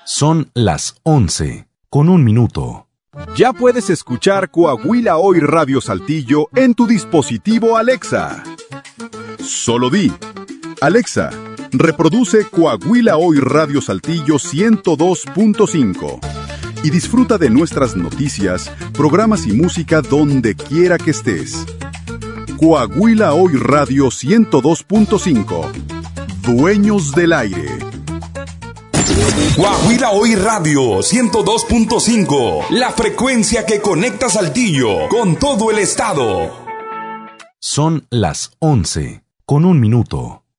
Son las 11:01. Ya puedes escuchar Coahuila Hoy Radio Saltillo en tu dispositivo Alexa. Solo di: Alexa, reproduce Coahuila Hoy Radio Saltillo 102.5 y disfruta de nuestras noticias, programas y música donde quiera que estés. Coahuila Hoy Radio 102.5. Dueños del aire. Coahuila Hoy Radio 102.5, la frecuencia que conecta Saltillo con todo el estado. Son las 11:01.